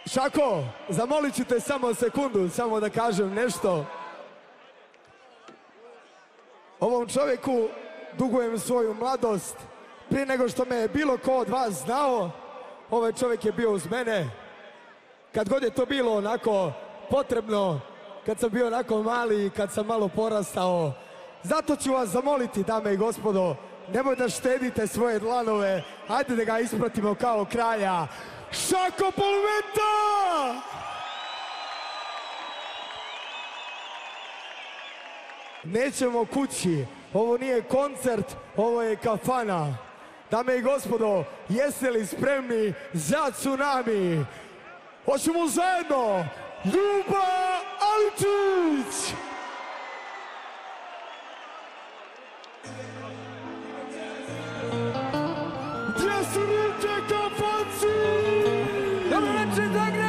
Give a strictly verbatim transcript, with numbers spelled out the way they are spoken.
Šako, zamolit ću te samo sekundu, samo da kažem nešto. Ovom čovjeku dugujem svoju mladost. Prije nego što me je bilo ko od vas znao, ovaj čovjek je bio uz mene. Kad god je to bilo onako potrebno, kad sam bio onako mali i kad sam malo porastao. Zato ću vas zamoliti, dame i gospodo, nemoj da štedite svoje dlanove, hajde da ga ispratimo kao kralja. Šako Polumenta! Nećemo kući, ovo nije koncert, ovo je kafana. Dame i gospodo, jeste li spremni za tsunami? Hoćemo zajedno, Ljuba Aličić! Gdje su ruke kafanci? Dobro večer, Zagreb!